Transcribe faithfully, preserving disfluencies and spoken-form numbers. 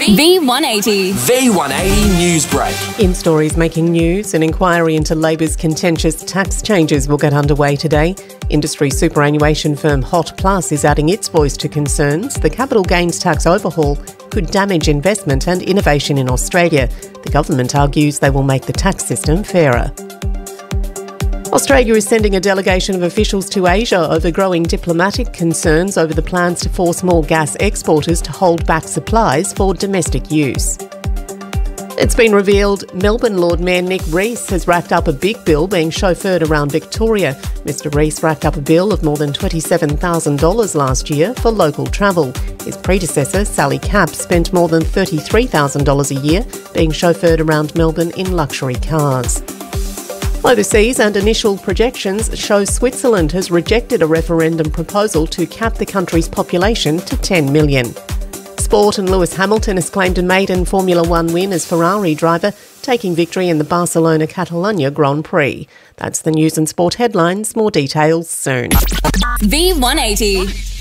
V one eighty. V one eighty News Break. In stories making news, an inquiry into Labor's contentious tax changes will get underway today. Industry superannuation firm Hot Plus is adding its voice to concerns the capital gains tax overhaul could damage investment and innovation in Australia. The government argues they will make the tax system fairer. Australia is sending a delegation of officials to Asia over growing diplomatic concerns over the plans to force more gas exporters to hold back supplies for domestic use. It's been revealed Melbourne Lord Mayor Nick Rees has racked up a big bill being chauffeured around Victoria. Mister Rees racked up a bill of more than twenty-seven thousand dollars last year for local travel. His predecessor, Sally Capp, spent more than thirty-three thousand dollars a year being chauffeured around Melbourne in luxury cars. Overseas, and initial projections show Switzerland has rejected a referendum proposal to cap the country's population to ten million. Sport, and Lewis Hamilton has claimed a maiden Formula One win as Ferrari driver, taking victory in the Barcelona-Catalunya Grand Prix. That's the news and sport headlines. More details soon. V one eighty.